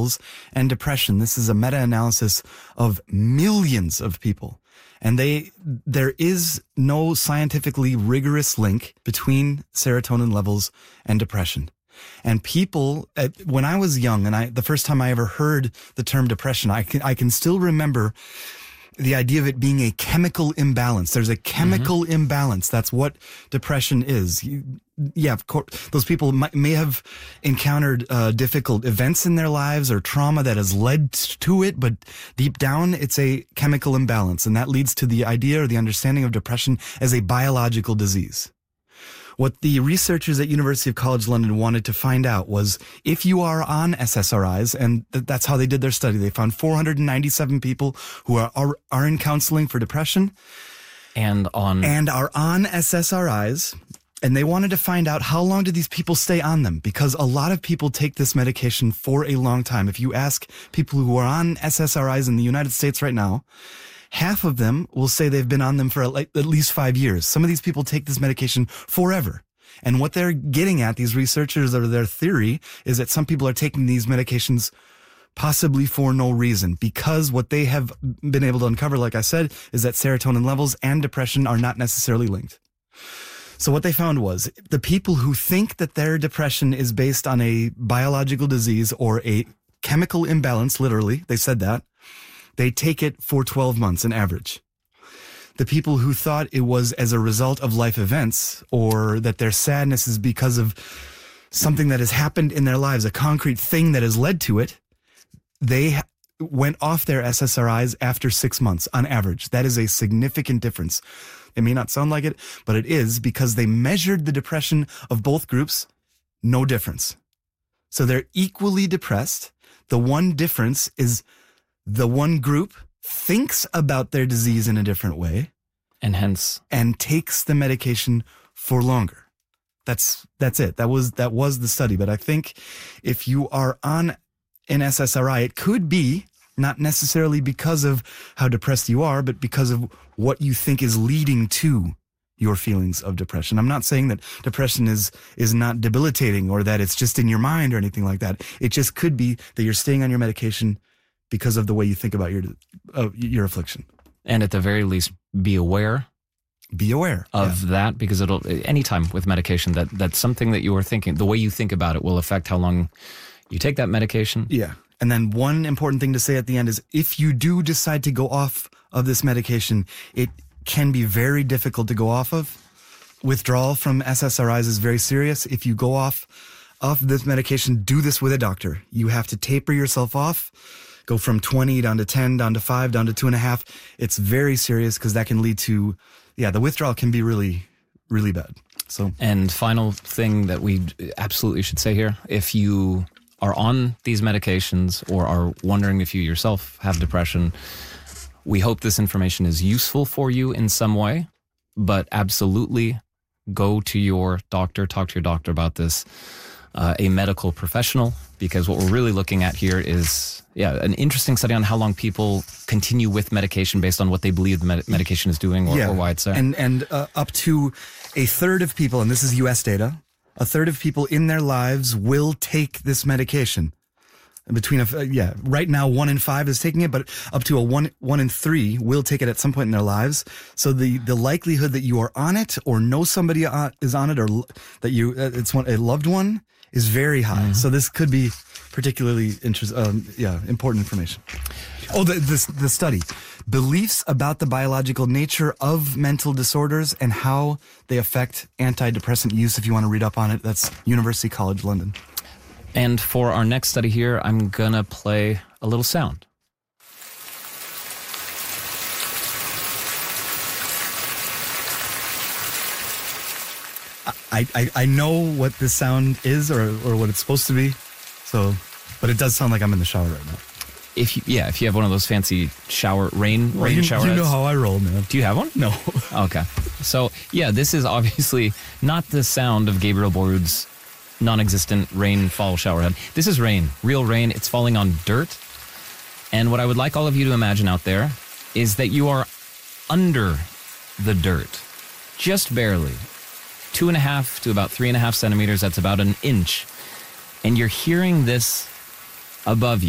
levels and depression. This is a meta-analysis of millions of people. And there is no scientifically rigorous link between serotonin levels and depression. And people, when I was young, and the first time I ever heard the term depression, I can still remember the idea of it being a chemical imbalance. There's a chemical imbalance. That's what depression is. Of course, those people may have encountered difficult events in their lives or trauma that has led to it, but deep down, it's a chemical imbalance. And that leads to the idea or the understanding of depression as a biological disease. What the researchers at University College London wanted to find out was if you are on SSRIs, and that's how they did their study. They found 497 people who are in counseling for depression and are on SSRIs. And they wanted to find out how long did these people stay on them? Because a lot of people take this medication for a long time. If you ask people who are on SSRIs in the United States right now, half of them will say they've been on them for at least 5 years. Some of these people take this medication forever. And what they're getting at, these researchers, or their theory, is that some people are taking these medications possibly for no reason, because what they have been able to uncover, like I said, is that serotonin levels and depression are not necessarily linked. So what they found was the people who think that their depression is based on a biological disease or a chemical imbalance, literally, they said that, they take it for 12 months on average. The people who thought it was as a result of life events or that their sadness is because of something that has happened in their lives, a concrete thing that has led to it, they went off their SSRIs after 6 months on average. That is a significant difference. It may not sound like it, but it is, because they measured the depression of both groups, no difference. So they're equally depressed. The one difference is the one group thinks about their disease in a different way and takes the medication for longer. That's it. That was the study. But I think if you are on an SSRI, it could be not necessarily because of how depressed you are, but because of what you think is leading to your feelings of depression. I'm not saying that depression is not debilitating or that it's just in your mind or anything like that. It just could be that you're staying on your medication because of the way you think about your affliction. And at the very least, be aware. Be aware of that, because anytime with medication, that's something that you are thinking, the way you think about it will affect how long you take that medication. Yeah. And then one important thing to say at the end is if you do decide to go off of this medication, it can be very difficult to go off of. Withdrawal from SSRIs is very serious. If you go off this medication, do this with a doctor. You have to taper yourself off, go from 20 down to 10, down to 5, down to 2.5. It's very serious because that can lead to, the withdrawal can be really, really bad. So, and final thing that we absolutely should say here, if you are on these medications or are wondering if you yourself have depression, we hope this information is useful for you in some way, but absolutely go to your doctor, talk to your doctor about this, a medical professional, because what we're really looking at here is, an interesting study on how long people continue with medication based on what they believe the medication is doing or why it's there. And up to a third of people, and this is U.S. data, a third of people in their lives will take this medication. Right now 1 in 5 is taking it, but up to a 1 in 3 will take it at some point in their lives. So the likelihood that you are on it or know somebody is on it or that a loved one is very high. Mm-hmm. So this could be particularly important information. Oh, the study. Beliefs about the biological nature of mental disorders and how they affect antidepressant use. If you want to read up on it, that's University College London. And for our next study here, I'm going to play a little sound. I know what this sound is or what it's supposed to be, but it does sound like I'm in the shower right now. If you have one of those fancy rain shower heads. You know how I roll, man. Do you have one? No. Okay. So, this is obviously not the sound of Gabriel Borud's non-existent rainfall shower head. This is rain, real rain. It's falling on dirt. And what I would like all of you to imagine out there is that you are under the dirt, just barely, 2.5 to about 3.5 centimeters. That's about an inch. And you're hearing this above you.